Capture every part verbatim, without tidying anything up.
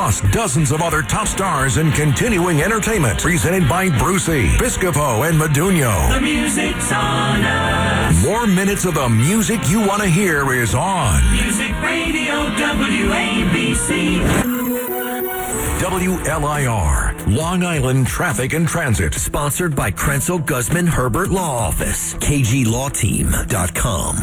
plus dozens of other top stars and continuing entertainment. Presented by Brucey, Piscopo, and Modugno. The music's on us. More minutes of the music you want to hear is on Music Radio W A B C. W L I R, Long Island Traffic and Transit. Sponsored by Krenzel Guzman Herbert Law Office. K G Law Team dot com.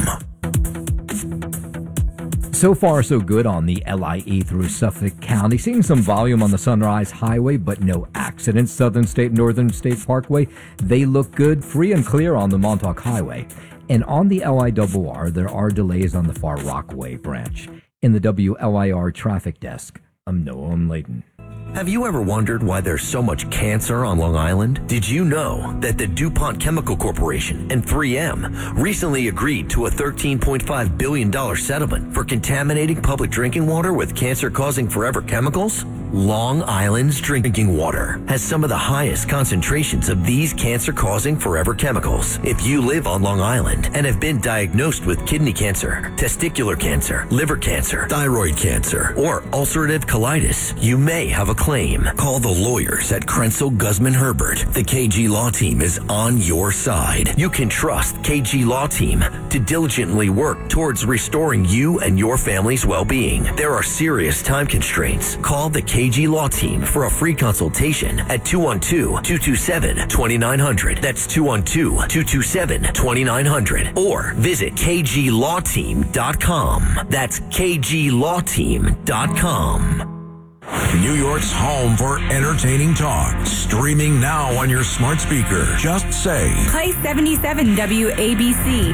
So far, so good on the L I E through Suffolk County. Seeing some volume on the Sunrise Highway, but no accidents. Southern State, Northern State Parkway, they look good. Free and clear on the Montauk Highway. And on the L I R R, there are delays on the Far Rockaway branch. In the W L I R traffic desk, I'm Noam Layden. Have you ever wondered why there's so much cancer on Long Island? Did you know that the DuPont Chemical Corporation and three M recently agreed to a thirteen point five billion dollars settlement for contaminating public drinking water with cancer-causing forever chemicals? Long Island's drinking water has some of the highest concentrations of these cancer-causing forever chemicals. If you live on Long Island and have been diagnosed with kidney cancer, testicular cancer, liver cancer, thyroid cancer, or ulcerative colitis, you may have a claim. Call the lawyers at Krenzel Guzman Herbert. The K G Law Team is on your side. You can trust K G Law Team to diligently work towards restoring you and your family's well-being. There are serious time constraints. Call the K G Law Team for a free consultation at two one two, two two seven, two nine zero zero. That's two one two, two two seven, two nine zero zero. Or visit K G Law Team dot com. That's K G Law Team dot com. New York's home for entertaining talk. Streaming now on your smart speaker. Just say, Play seventy-seven W A B C.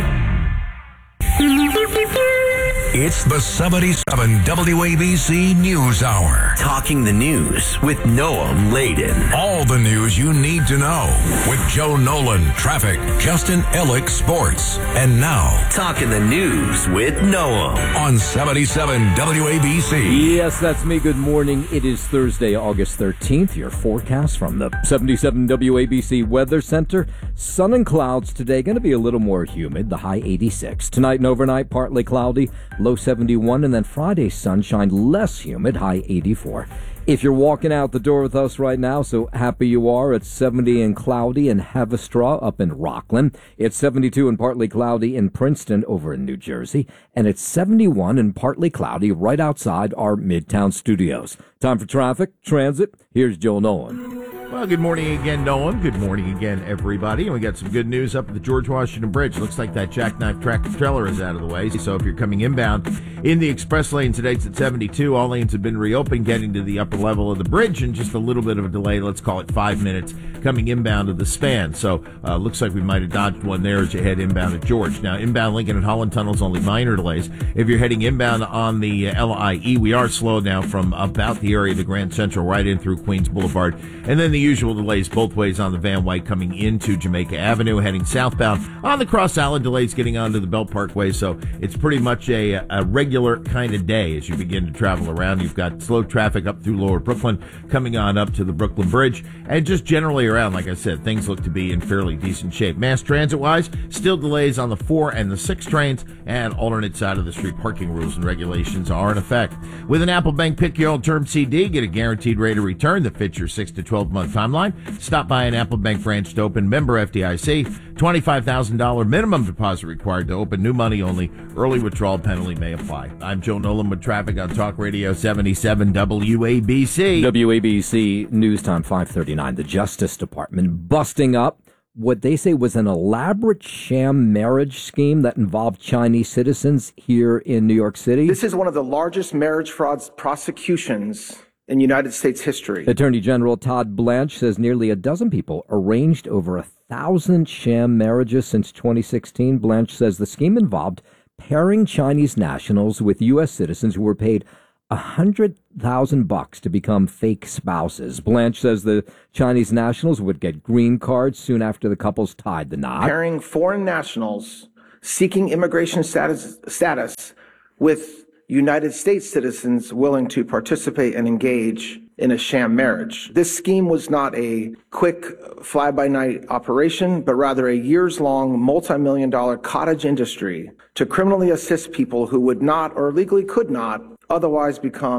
it's the seventy-seven W A B C News Hour. Talking the news with Noam Layden. All the news you need to know with Joe Nolan, traffic, Justin Ellick, sports. And now, Talking the news with Noam on seventy-seven W A B C. Yes, that's me. Good morning. It is Thursday, August thirteenth. Your forecast from the seventy-seven W A B C Weather Center. Sun and clouds today. Going to be a little more humid. The high eighty-six. Tonight and overnight, partly cloudy. Low seventy-one, and then Friday sunshine, less humid, high eighty-four. If you're walking out the door with us right now, so happy you are. It's seventy and cloudy in Haverstraw up in Rockland. It's seventy-two and partly cloudy in Princeton over in New Jersey. And it's seventy-one and partly cloudy right outside our Midtown studios. Time for traffic, transit. Here's Joel Nolan. Well, good morning again, Noam. Good morning again, everybody. And we got some good news up at the George Washington Bridge. Looks like that jackknife tractor trailer is out of the way. So if you're coming inbound in the express lane today, it's at seventy-two. All lanes have been reopened, getting to the upper level of the bridge, and just a little bit of a delay. Let's call it five minutes coming inbound of the span. So uh, looks like we might have dodged one there as you head inbound at George. Now, inbound Lincoln and Holland tunnels, only minor delays. If you're heading inbound on the L I E, we are slow now from about the area of the Grand Central right in through Queens Boulevard. And then the usual delays both ways on the Van Wyck coming into Jamaica Avenue, heading southbound on the Cross Island, delays getting onto the Belt Parkway. So it's pretty much a, a regular kind of day as you begin to travel around. You've got slow traffic up through Lower Brooklyn, coming on up to the Brooklyn Bridge, and just generally around, like I said, things look to be in fairly decent shape. Mass transit-wise, still delays on the four and the six trains, and alternate side of the street parking rules and regulations are in effect. With an Apple Bank Pick Your Own Term C D, get a guaranteed rate of return that fits your six to twelve month timeline. Stop by an Apple Bank branch to open. Member F D I C. twenty-five thousand dollars minimum deposit required to open. New money only. Early withdrawal penalty may apply. I'm Joe Nolan with traffic on Talk Radio seventy-seven W A B C. W A B C News Time five thirty-nine. The Justice Department busting up what they say was an elaborate sham marriage scheme that involved Chinese citizens here in New York City. This is one of the largest marriage fraud prosecutions in United States history. Attorney General Todd Blanche says nearly a dozen people arranged over a thousand sham marriages since twenty sixteen. Blanche says the scheme involved pairing Chinese nationals with U S citizens who were paid a hundred thousand bucks to become fake spouses. Blanche says the Chinese nationals would get green cards soon after the couples tied the knot. Pairing foreign nationals seeking immigration status, status with United States citizens willing to participate and engage in a sham marriage. This scheme was not a quick fly-by-night operation, but rather a years-long, multi-million dollar cottage industry to criminally assist people who would not or legally could not otherwise become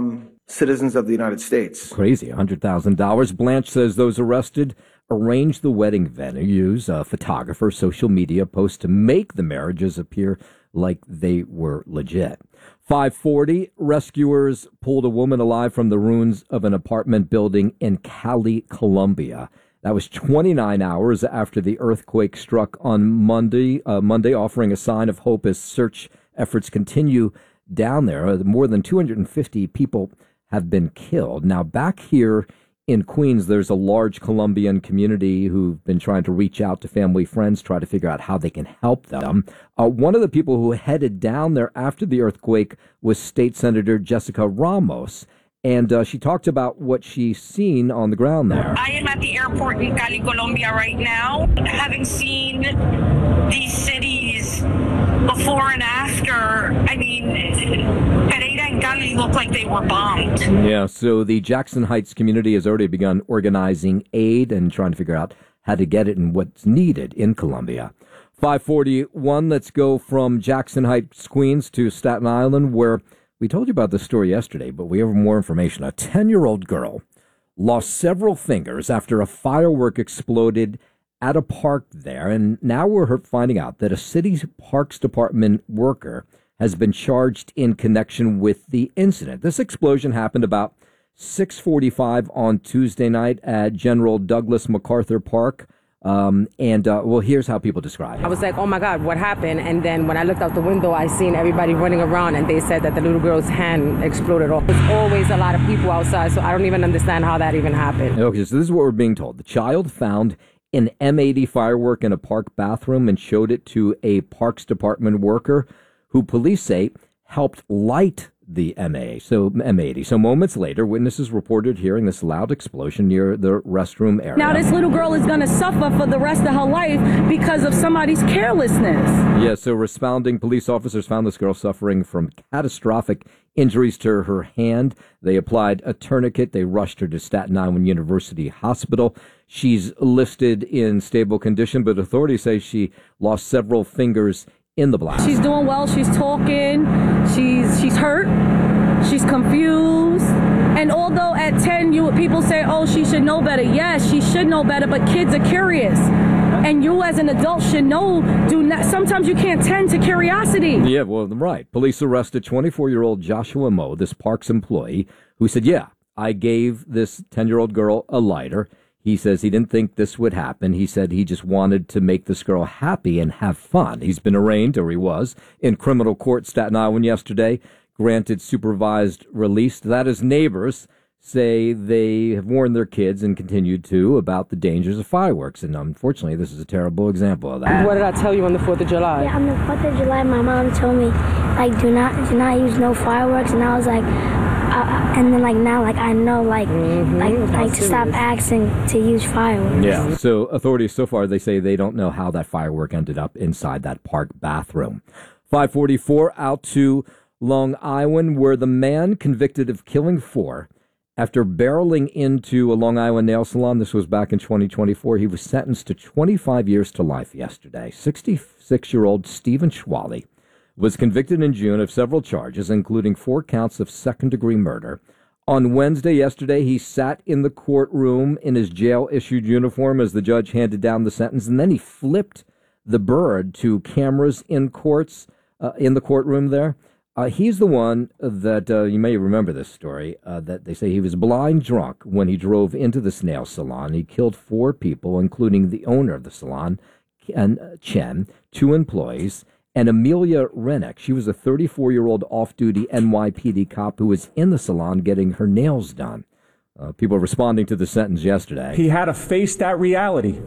citizens of the United States. Crazy, one hundred thousand dollars. Blanche says those arrested arranged the wedding venue, use a photographer, social media posts to make the marriages appear like they were legit. five forty, rescuers pulled a woman alive from the ruins of an apartment building in Cali, Colombia. That was twenty-nine hours after the earthquake struck on Monday, uh, Monday, offering a sign of hope as search efforts continue down there. Uh, more than two hundred fifty people have been killed. Now, back here in Queens, there's a large Colombian community who've been trying to reach out to family, friends, try to figure out how they can help them. Uh, one of the people who headed down there after the earthquake was State Senator Jessica Ramos. And uh, she talked about what she's seen on the ground there. I am at the airport in Cali, Colombia right now, having seen these cities before and after. I mean, Pereira and Cali look like they were bombed. Yeah, so the Jackson Heights community has already begun organizing aid and trying to figure out how to get it and what's needed in Colombia. five forty-one, let's go from Jackson Heights, Queens to Staten Island, where we told you about this story yesterday, but we have more information. A ten-year-old girl lost several fingers after a firework exploded at a park there, and now we're finding out that a city's parks department worker has been charged in connection with the incident. This explosion happened about six forty-five on Tuesday night at General Douglas MacArthur Park. Um, and, uh, well, here's how people describe it. I was like, oh, my God, what happened? And then when I looked out the window, I seen everybody running around, and they said that the little girl's hand exploded off. There's always a lot of people outside, so I don't even understand how that even happened. Okay, so this is what we're being told. The child found an M eighty firework in a park bathroom and showed it to a Parks Department worker who police say helped light the M A, so M eighty. So moments later, witnesses reported hearing this loud explosion near the restroom area. Now this little girl is going to suffer for the rest of her life because of somebody's carelessness. Yeah, so responding police officers found this girl suffering from catastrophic injuries to her hand. They applied a tourniquet. They rushed her to Staten Island University Hospital. She's listed in stable condition, but authorities say she lost several fingers in the blast. She's doing well. She's talking. She's she's hurt. She's confused. And although at ten, you people say, "Oh, she should know better." Yes, she should know better. But kids are curious, and you as an adult should know. Do not. Sometimes you can't tend to curiosity. Yeah, well, right. Police arrested twenty-four-year-old Joshua Moe, this parks employee, who said, "Yeah, I gave this ten-year-old girl a lighter." He says he didn't think this would happen. He said he just wanted to make this girl happy and have fun. He's been arraigned, or he was, in criminal court Staten Island yesterday, granted supervised release. That is, neighbors say they have warned their kids and continued to about the dangers of fireworks. And unfortunately, this is a terrible example of that. What did I tell you on the fourth of July? Yeah, on the fourth of July, my mom told me, like, do not, do not use no fireworks. And I was like, Uh, and then, like, now, like, I know, like, mm-hmm. like, like to stop asking to use fireworks. Yeah, so authorities so far, they say they don't know how that firework ended up inside that park bathroom. five forty-four, out to Long Island, where the man convicted of killing four after barreling into a Long Island nail salon, this was back in twenty twenty-four, he was sentenced to twenty-five years to life yesterday. sixty-six-year-old Stephen Schwally was convicted in June of several charges, including four counts of second-degree murder. On Wednesday, yesterday, he sat in the courtroom in his jail-issued uniform as the judge handed down the sentence, and then he flipped the bird to cameras in courts, uh, in the courtroom there. Uh, he's the one that, uh, you may remember this story, uh, that they say he was blind drunk when he drove into this nail salon. He killed four people, including the owner of the salon, Ken Chen, two employees, and Amelia Rennick. She was a thirty-four-year-old off-duty N Y P D cop who was in the salon getting her nails done. Uh, people responding to the sentence yesterday. He had to face that reality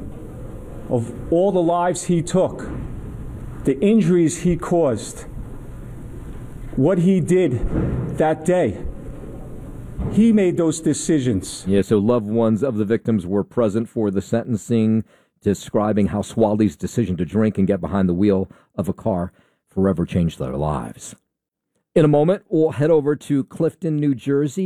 of all the lives he took, the injuries he caused, what he did that day. He made those decisions. Yeah, so loved ones of the victims were present for the sentencing, describing how Schwally's decision to drink and get behind the wheel of a car forever changed their lives. In a moment, we'll head over to Clifton, New Jersey,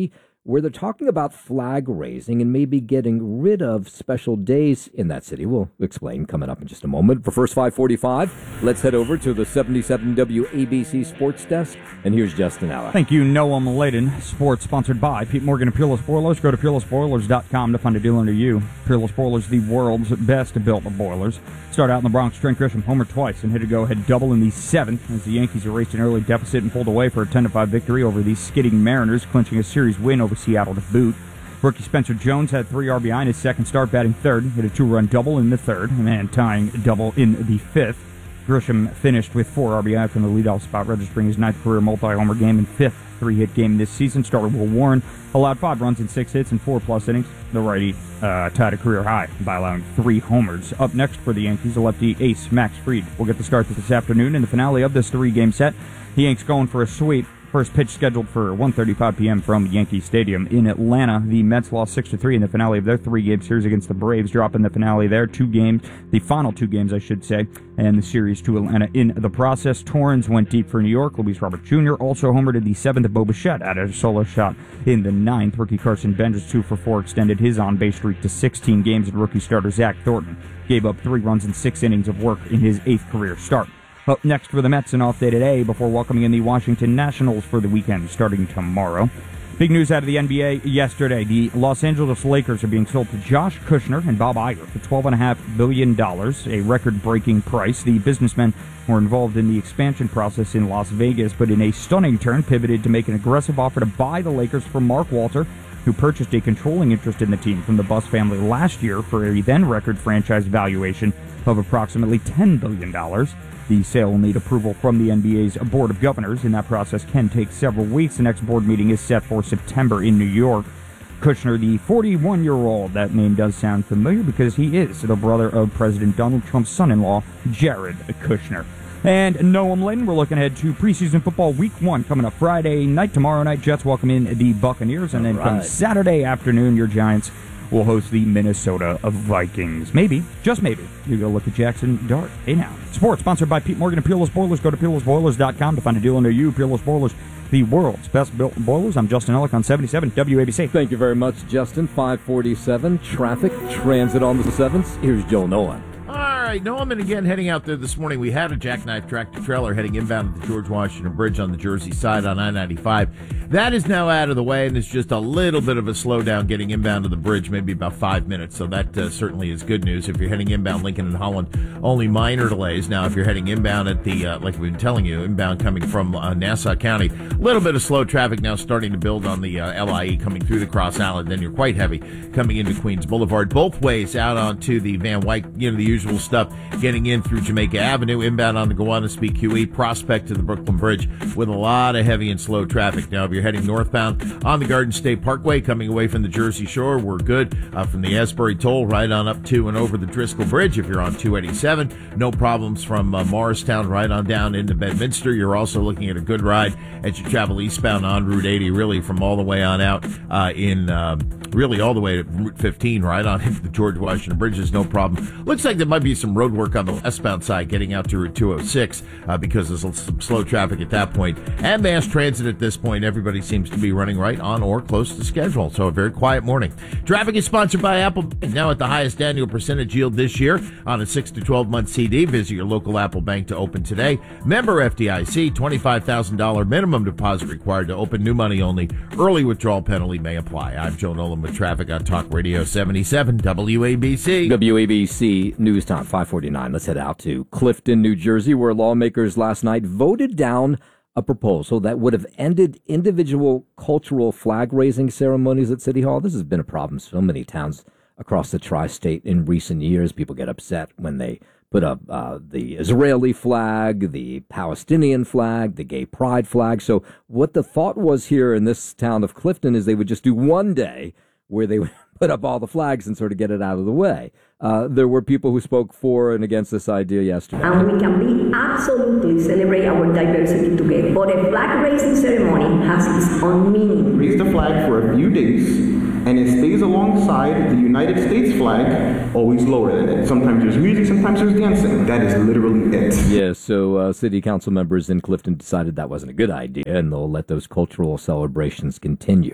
where they're talking about flag raising and maybe getting rid of special days in that city. We'll explain coming up in just a moment. For First five forty-five, let's head over to the seventy-seven W A B C Sports Desk, and here's Justin Allen. Thank you, Noam Layden. Sports sponsored by Pete Morgan and Peerless Boilers. Go to peerless boilers dot com to find a dealer near you. Peerless Boilers, the world's best built boilers. Start out in the Bronx. Trent Grisham homered twice and hit a go-ahead double in the seventh as the Yankees erased an early deficit and pulled away for a ten to five victory over the skidding Mariners, clinching a series win over Seattle to boot. Rookie Spencer Jones had three R B I in his second start, batting third, hit a two-run double in the third, and then tying double in the fifth. Grisham finished with four R B I from the leadoff spot, registering his ninth career multi-homer game and fifth three-hit game this season. Starter Will Warren allowed five runs in six hits and four-plus innings. The righty uh, tied a career high by allowing three homers. Up next for the Yankees, the lefty ace Max Fried will get the start this afternoon in the finale of this three-game set. The Yanks going for a sweep. First pitch scheduled for one thirty-five p.m. from Yankee Stadium in Atlanta. The Mets lost six to three in the finale of their three-game series against the Braves, dropping the finale there. Two games, the final two games, I should say, and the series to Atlanta in the process. Torrens went deep for New York. Luis Robert Junior also homered in the seventh. Bo Bichette added a solo shot in the ninth. Rookie Carson Bench, two for four, extended his on-base streak to sixteen games, and rookie starter Zach Thornton gave up three runs in six innings of work in his eighth career start. Up next for the Mets, an off day today before welcoming in the Washington Nationals for the weekend starting tomorrow. Big news out of the N B A yesterday. The Los Angeles Lakers are being sold to Josh Kushner and Bob Iger for twelve point five billion dollars, a record-breaking price. The businessmen were involved in the expansion process in Las Vegas, but in a stunning turn pivoted to make an aggressive offer to buy the Lakers from Mark Walter, who purchased a controlling interest in the team from the Buss family last year for a then-record franchise valuation of approximately ten billion dollars. The sale will need approval from the N B A's Board of Governors, and that process can take several weeks. The next board meeting is set for September in New York. Kushner, the forty-one-year-old, that name does sound familiar because he is the brother of President Donald Trump's son-in-law, Jared Kushner. And Noam Layden, we're looking ahead to preseason football week one coming up Friday night. Tomorrow night, Jets welcome in the Buccaneers, and then right. come Saturday afternoon, your Giants will host the Minnesota Vikings. Maybe, just maybe, you go look at Jackson Dart. Hey now. Sports sponsored by Pete Morgan and Peerless Boilers. Go to peerless boilers dot com to find a deal under you. Peerless Boilers, the world's best built boilers. I'm Justin Ellick on seventy-seven W A B C. Thank you very much, Justin. five forty-seven, traffic, transit on the sevens. Here's Joe Nolan. All right, Noam, and again, heading out there this morning, we had a jackknife tractor trailer heading inbound at the George Washington Bridge on the Jersey side on I ninety-five. That is now out of the way, and it's just a little bit of a slowdown getting inbound to the bridge, maybe about five minutes, so that uh, certainly is good news. If you're heading inbound Lincoln and Holland, only minor delays. Now, if you're heading inbound at the, uh, like we've been telling you, inbound coming from uh, Nassau County, a little bit of slow traffic now starting to build on the uh, L I E coming through the Cross Island, then you're quite heavy coming into Queens Boulevard. Both ways out onto the Van Wyck, you know, the usual stuff, getting in through Jamaica Avenue, inbound on the Gowanus Q E, Prospect to the Brooklyn Bridge with a lot of heavy and slow traffic. Now, if you're heading northbound on the Garden State Parkway, coming away from the Jersey Shore, we're good. Uh, from the Asbury Toll right on up to and over the Driscoll Bridge. If you're on two eighty-seven, no problems from uh, Morristown right on down into Bedminster. You're also looking at a good ride as you travel eastbound on Route eighty, really from all the way on out uh, in, um, really all the way to Route fifteen, right on into the George Washington Bridge. There's no problem. Looks like there might be some road work on the westbound side getting out to Route two oh six uh, because there's some slow traffic at that point. And mass transit at this point, everybody seems to be running right on or close to schedule. So a very quiet morning. Traffic is sponsored by Apple, now at the highest annual percentage yield this year on a six to twelve month C D. Visit your local Apple bank to open today. Member F D I C, twenty-five thousand dollars minimum deposit required to open. New money only. Early withdrawal penalty may apply. I'm Joe Nolan with traffic on Talk Radio seventy-seven W A B C. W A B C News Time five forty-nine. Let's head out to Clifton, New Jersey, where lawmakers last night voted down a proposal that would have ended individual cultural flag-raising ceremonies at City Hall. This has been a problem in so many towns across the tri-state in recent years. People get upset when they put up uh, the Israeli flag, the Palestinian flag, the gay pride flag. So what the thought was here in this town of Clifton is they would just do one day where they would put up all the flags and sort of get it out of the way. Uh, there were people who spoke for and against this idea yesterday. And we can be absolutely celebrate our diversity together. But a flag raising ceremony has its own meaning. Raise the flag for a few days, and it stays alongside the United States flag, always lower than it. Sometimes there's music, sometimes there's dancing. That is literally it. Yeah, so uh, city council members in Clifton decided that wasn't a good idea, and they'll let those cultural celebrations continue.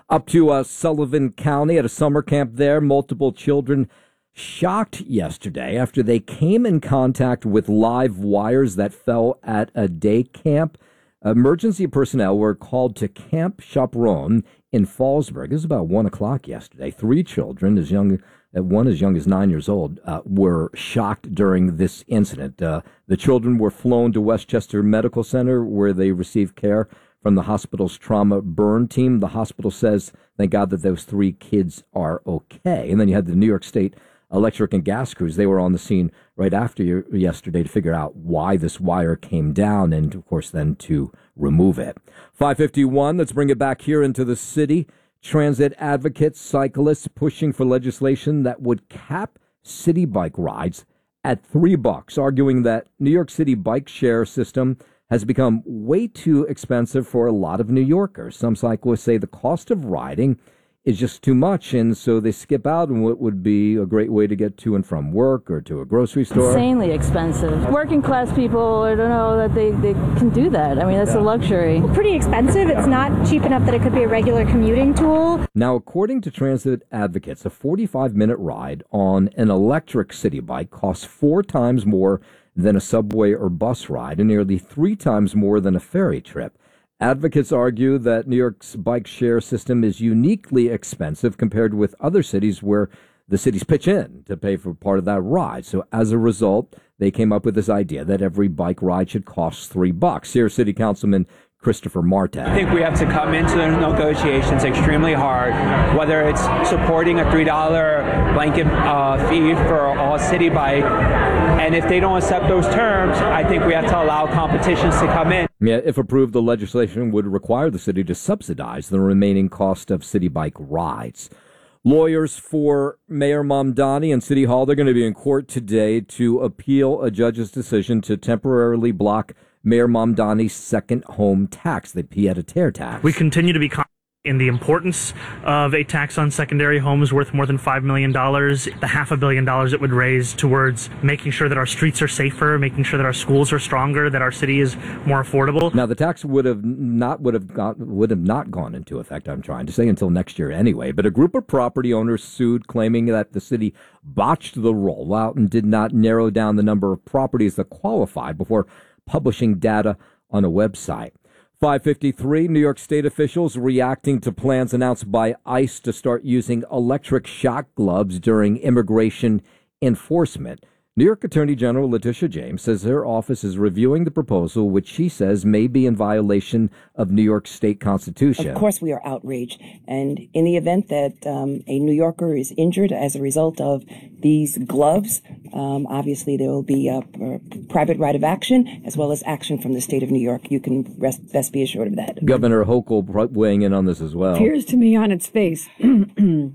Up to uh, Sullivan County at a summer camp there, multiple children shocked yesterday after they came in contact with live wires that fell at a day camp. Emergency personnel were called to Camp Chaperon in Fallsburg. It was about one o'clock yesterday. Three children, as young, uh, one as young as nine years old, uh, were shocked during this incident. Uh, the children were flown to Westchester Medical Center where they received care from the hospital's trauma burn team. The hospital says, thank God that those three kids are okay. And then you had the New York State electric and gas crews. They were on the scene right after yesterday to figure out why this wire came down and, of course, then to remove it. five fifty-one, let's bring it back here into the city. Transit advocates, cyclists pushing for legislation that would cap city bike rides at three bucks, arguing that New York City bike share system has become way too expensive for a lot of New Yorkers. Some cyclists say the cost of riding is just too much, and so they skip out on what would be a great way to get to and from work or to a grocery store. Insanely expensive. Working class people, I don't know that they, they can do that. I mean, that's yeah. a luxury. Pretty expensive. It's not cheap enough that it could be a regular commuting tool. Now, according to transit advocates, a forty-five minute ride on an electric city bike costs four times more than a subway or bus ride and nearly three times more than a ferry trip. Advocates argue that New York's bike share system is uniquely expensive compared with other cities where the cities pitch in to pay for part of that ride. So as a result, they came up with this idea that every bike ride should cost three bucks. Here's City Councilman Christopher Martek. I think we have to come into the negotiations extremely hard, whether it's supporting a three dollar blanket uh, fee for all city bike. And if they don't accept those terms, I think we have to allow competitions to come in. Yeah, if approved, the legislation would require the city to subsidize the remaining cost of city bike rides. Lawyers for Mayor Mamdani and City Hall, they're going to be in court today to appeal a judge's decision to temporarily block Mayor Mamdani's second home tax, the pied-à-terre tax. We continue to be confident in the importance of a tax on secondary homes worth more than five million dollars, the half a billion dollars it would raise towards making sure that our streets are safer, making sure that our schools are stronger, that our city is more affordable. Now, the tax would have not would have got, would have not gone into effect, I'm trying to say, until next year anyway. But a group of property owners sued, claiming that the city botched the rollout and did not narrow down the number of properties that qualified before publishing data on a website. five fifty-three, New York State officials reacting to plans announced by ICE to start using electric shock gloves during immigration enforcement. New York Attorney General Letitia James says her office is reviewing the proposal, which she says may be in violation of New York State Constitution. Of course we are outraged. And in the event that um, a New Yorker is injured as a result of these gloves, um, obviously there will be a, a private right of action as well as action from the state of New York. You can rest, best be assured of that. Governor Hochul weighing in on this as well. Appears to me on its face to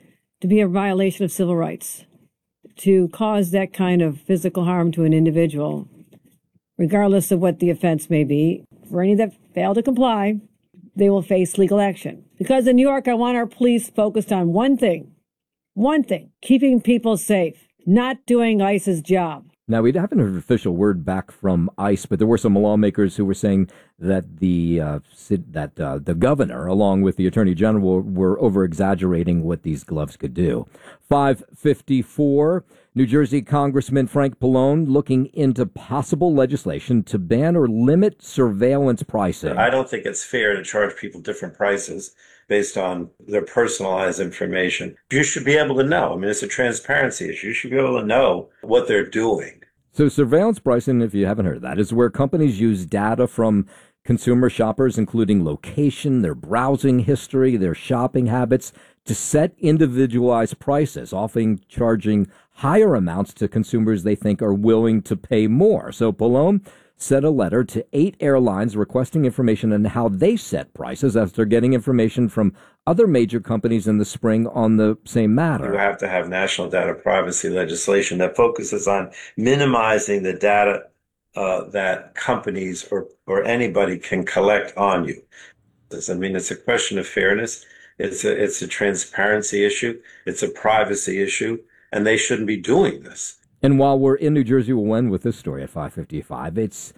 be a violation of civil rights. To cause that kind of physical harm to an individual, regardless of what the offense may be, for any that fail to comply, they will face legal action. Because in New York, I want our police focused on one thing, one thing, keeping people safe, not doing ICE's job. Now, we haven't heard an official word back from ICE, but there were some lawmakers who were saying that the uh, that uh, the governor, along with the attorney general, were over-exaggerating what these gloves could do. five fifty-four, New Jersey Congressman Frank Pallone looking into possible legislation to ban or limit surveillance pricing. I don't think it's fair to charge people different prices based on their personalized information. You should be able to know. I mean, it's a transparency issue. You should be able to know what they're doing. So surveillance pricing, if you haven't heard of that, is where companies use data from consumer shoppers, including location, their browsing history, their shopping habits, to set individualized prices, often charging higher amounts to consumers they think are willing to pay more. So Pallone sent a letter to eight airlines requesting information on how they set prices after getting information from other major companies in the spring on the same matter. You have to have national data privacy legislation that focuses on minimizing the data uh, that companies or, or anybody can collect on you. I mean, it's a question of fairness. It's a, it's a transparency issue. It's a privacy issue, and they shouldn't be doing this. And while we're in New Jersey, we'll end with this story at five fifty-five. It's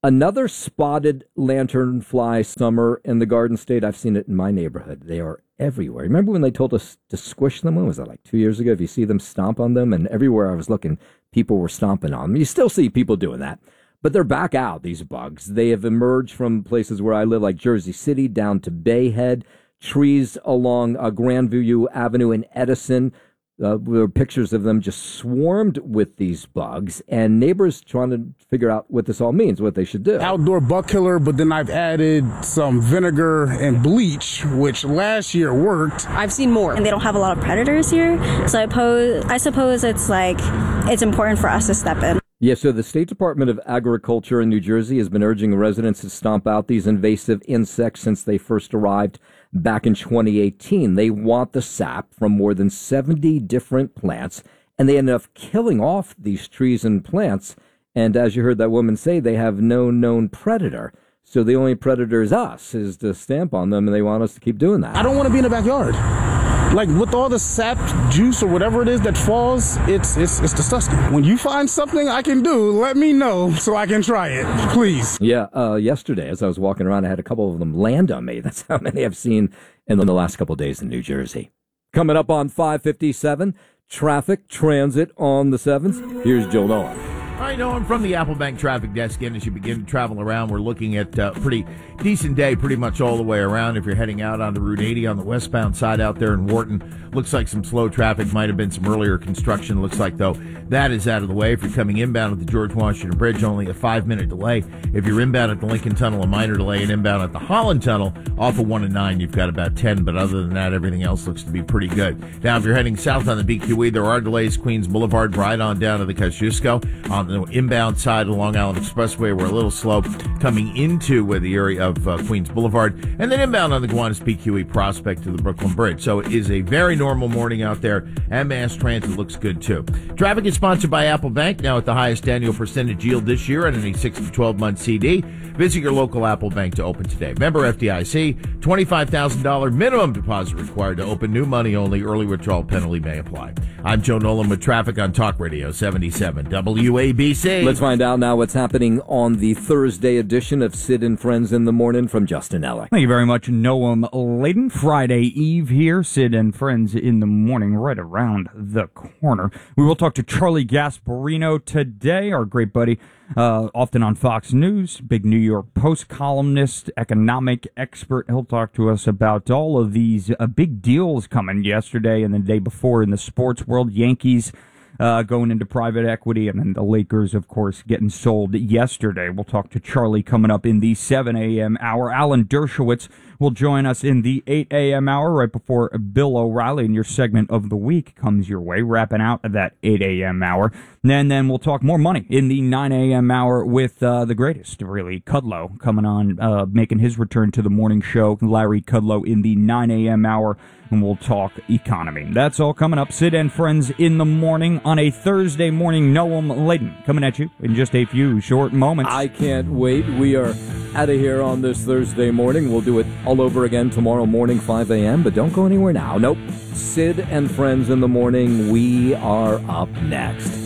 Another spotted lanternfly summer in the Garden State. I've seen it in my neighborhood. They are everywhere. Remember when they told us to squish them? When was that, like two years ago? If you see them, stomp on them. And everywhere I was looking, people were stomping on them. You still see people doing that. But they're back out, these bugs. They have emerged from places where I live, like Jersey City, down to Bayhead. Trees along uh, Grandview Avenue in Edison. Uh, there were pictures of them just swarmed with these bugs, and neighbors trying to figure out what this all means, what they should do. Outdoor bug killer, but then I've added some vinegar and bleach, which last year worked. I've seen more, and they don't have a lot of predators here, so I, pose, I suppose it's like it's important for us to step in. Yeah, so the State Department of Agriculture in New Jersey has been urging residents to stomp out these invasive insects since they first arrived back in twenty eighteen. They want the sap from more than seventy different plants, and they ended up killing off these trees and plants. And as you heard that woman say, they have no known predator. So the only predator is us, is to stamp on them, and they want us to keep doing that. I don't want to be in the backyard. Like, with all the sap juice or whatever it is that falls, it's it's it's disgusting. When you find something I can do, let me know so I can try it, please. Yeah, uh, yesterday as I was walking around, I had a couple of them land on me. That's how many I've seen in the last couple of days in New Jersey. Coming up on five fifty-seven, traffic, transit on the seventh. Here's Joe Nolan. All right, Nolan from the Applebank Traffic Desk. And as you begin to travel around, we're looking at a pretty decent day pretty much all the way around. If you're heading out onto Route eighty on the westbound side out there in Wharton, looks like some slow traffic. Might have been some earlier construction. Looks like, though, that is out of the way. If you're coming inbound at the George Washington Bridge, only a five-minute delay. If you're inbound at the Lincoln Tunnel, a minor delay. And inbound at the Holland Tunnel, off of one and nine, you've got about ten. But other than that, everything else looks to be pretty good. Now, if you're heading south on the B Q E, there are delays. Queens Boulevard, right on down to the Kosciuszko. On the inbound side of the Long Island Expressway, we're a little slow coming into uh, the area of uh, Queens Boulevard, and then inbound on the Gowanus B Q E Prospect to the Brooklyn Bridge. So it is a very normal morning out there, and mass transit looks good too. Traffic is sponsored by Apple Bank, now at the highest annual percentage yield this year on any six to twelve month C D. Visit your local Apple Bank to open today. Member F D I C, twenty-five thousand dollars minimum deposit required to open. New money only. Early withdrawal penalty may apply. I'm Joe Nolan with traffic on Talk Radio seventy-seven W A B C. Let's find out now what's happening on the Thursday edition of Sid and Friends in the Morning from Justin Ellick. Thank you very much, Noam Layden. Friday Eve here, Sid and Friends in the Morning, right around the corner. We will talk to Charlie Gasparino today, our great buddy, uh, often on Fox News, big New York Post columnist, economic expert. He'll talk to us about all of these uh, big deals coming yesterday and the day before in the sports world. Yankees Uh, going into private equity, and then the Lakers, of course, getting sold yesterday. We'll talk to Charlie coming up in the seven a.m. hour. Alan Dershowitz will join us in the eight a.m. hour right before Bill O'Reilly, and your segment of the week comes your way, wrapping out that eight a.m. hour. And then we'll talk more money in the nine a.m. hour with uh, the greatest, really, Kudlow, coming on, uh, making his return to the morning show, Larry Kudlow, in the nine a.m. hour, and we'll talk economy. That's all coming up. Sid and Friends in the Morning on a Thursday morning. Noam Layden coming at you in just a few short moments. I can't wait. We are out of here on this Thursday morning. We'll do it all over again tomorrow morning, five a.m., but don't go anywhere now. Nope. Sid and Friends in the Morning. We are up next.